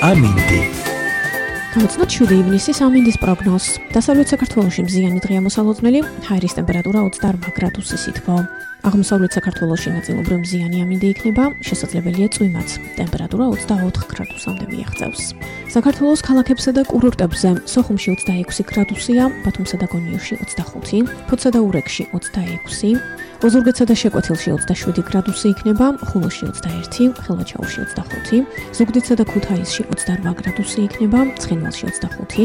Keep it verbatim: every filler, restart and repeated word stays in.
ამინდი. გამოცნოთ შვიდი ივნისის ამინდის პროგნოზს. დასავლეთ საქართველოში მზიანი დღეა მოსალოდნელი, ჰაერის ტემპერატურა ოცდაორ გრადუსი სითბო. აღმოსავლეთ საქართველოში ნაწილობრივ მზიანი ამინდი იქნება, შესაძლებელია წვიმაც. ტემპერატურა ოცდაოთხ გრადუსამდე მიაღწევს. საქართველოს ქალაქებსა და კურორტებზე სოხუმში ოცდაექვსი გრადუსია, ბათუმსა და გონიოში ოცდახუთი, ფოთსა და ურეკში ოცდაექვსი, ოზურგეთსა და შეკვეთილში ოცდაშვიდი გრადუსი იქნება, ხულოში ოცდაერთი, ხელვაჩაურში ოცდახუთი, ზუგდიდსა და ქუთაისში ოცდარვა გრადუსი იქნება, ცხინვალში ოცდახუთი,